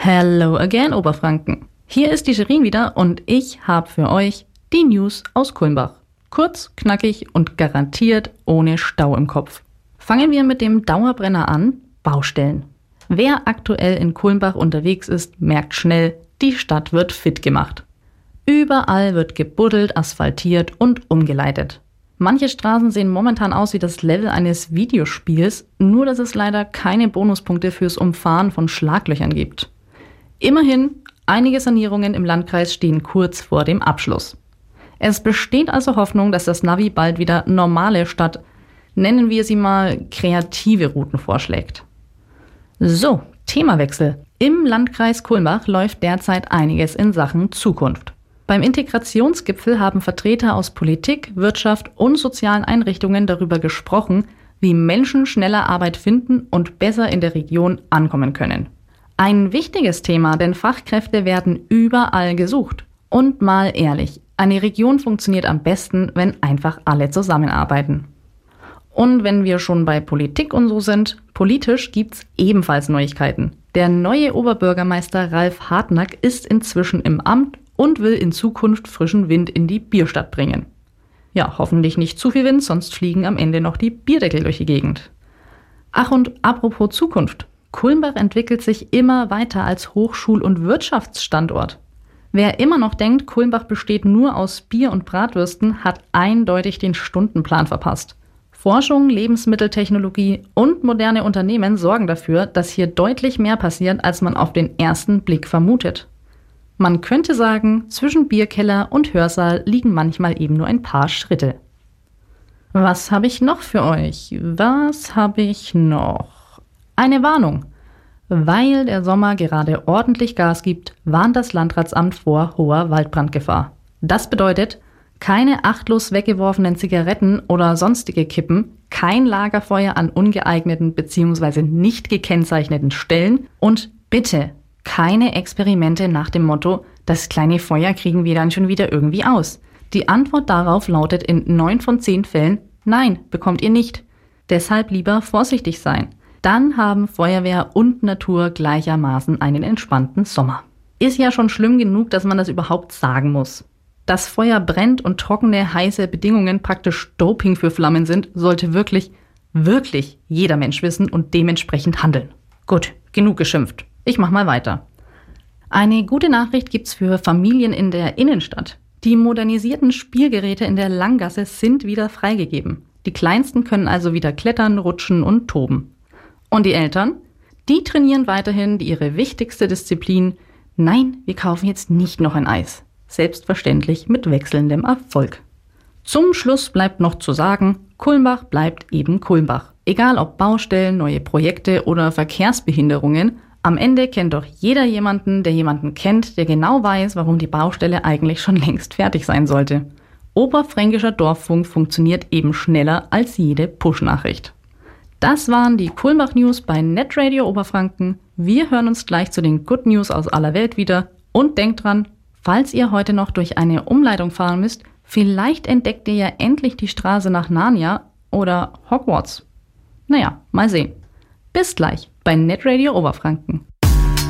Hello again, Oberfranken. Hier ist die Shirin wieder und ich habe für euch die News aus Kulmbach. Kurz, knackig und garantiert ohne Stau im Kopf. Fangen wir mit dem Dauerbrenner an, Baustellen. Wer aktuell in Kulmbach unterwegs ist, merkt schnell, die Stadt wird fit gemacht. Überall wird gebuddelt, asphaltiert und umgeleitet. Manche Straßen sehen momentan aus wie das Level eines Videospiels, nur dass es leider keine Bonuspunkte fürs Umfahren von Schlaglöchern gibt. Immerhin, einige Sanierungen im Landkreis stehen kurz vor dem Abschluss. Es besteht also Hoffnung, dass das Navi bald wieder normale statt, nennen wir sie mal, kreative Routen vorschlägt. So, Themawechsel. Im Landkreis Kulmbach läuft derzeit einiges in Sachen Zukunft. Beim Integrationsgipfel haben Vertreter aus Politik, Wirtschaft und sozialen Einrichtungen darüber gesprochen, wie Menschen schneller Arbeit finden und besser in der Region ankommen können. Ein wichtiges Thema, denn Fachkräfte werden überall gesucht. Und mal ehrlich, eine Region funktioniert am besten, wenn einfach alle zusammenarbeiten. Und wenn wir schon bei Politik und so sind, politisch gibt's ebenfalls Neuigkeiten. Der neue Oberbürgermeister Ralf Hartnack ist inzwischen im Amt und will in Zukunft frischen Wind in die Bierstadt bringen. Ja, hoffentlich nicht zu viel Wind, sonst fliegen am Ende noch die Bierdeckel durch die Gegend. Ach und apropos Zukunft. Kulmbach entwickelt sich immer weiter als Hochschul- und Wirtschaftsstandort. Wer immer noch denkt, Kulmbach besteht nur aus Bier und Bratwürsten, hat eindeutig den Stundenplan verpasst. Forschung, Lebensmitteltechnologie und moderne Unternehmen sorgen dafür, dass hier deutlich mehr passiert, als man auf den ersten Blick vermutet. Man könnte sagen, zwischen Bierkeller und Hörsaal liegen manchmal eben nur ein paar Schritte. Was habe ich noch für euch? Eine Warnung. Weil der Sommer gerade ordentlich Gas gibt, warnt das Landratsamt vor hoher Waldbrandgefahr. Das bedeutet, keine achtlos weggeworfenen Zigaretten oder sonstige Kippen, kein Lagerfeuer an ungeeigneten bzw. nicht gekennzeichneten Stellen und bitte keine Experimente nach dem Motto, das kleine Feuer kriegen wir dann schon wieder irgendwie aus. Die Antwort darauf lautet in 9 von 10 Fällen, nein, bekommt ihr nicht. Deshalb lieber vorsichtig sein. Dann haben Feuerwehr und Natur gleichermaßen einen entspannten Sommer. Ist ja schon schlimm genug, dass man das überhaupt sagen muss. Dass Feuer brennt und trockene, heiße Bedingungen praktisch Doping für Flammen sind, sollte wirklich jeder Mensch wissen und dementsprechend handeln. Gut, genug geschimpft. Ich mach mal weiter. Eine gute Nachricht gibt's für Familien in der Innenstadt. Die modernisierten Spielgeräte in der Langgasse sind wieder freigegeben. Die Kleinsten können also wieder klettern, rutschen und toben. Und die Eltern? Die trainieren weiterhin ihre wichtigste Disziplin. Nein, wir kaufen jetzt nicht noch ein Eis. Selbstverständlich mit wechselndem Erfolg. Zum Schluss bleibt noch zu sagen, Kulmbach bleibt eben Kulmbach. Egal ob Baustellen, neue Projekte oder Verkehrsbehinderungen, am Ende kennt doch jeder jemanden, der jemanden kennt, der genau weiß, warum die Baustelle eigentlich schon längst fertig sein sollte. Oberfränkischer Dorffunk funktioniert eben schneller als jede Push-Nachricht. Das waren die Kulmbach News bei Netradio Oberfranken. Wir hören uns gleich zu den Good News aus aller Welt wieder. Und denkt dran, falls ihr heute noch durch eine Umleitung fahren müsst, vielleicht entdeckt ihr ja endlich die Straße nach Narnia oder Hogwarts. Naja, mal sehen. Bis gleich bei Netradio Oberfranken.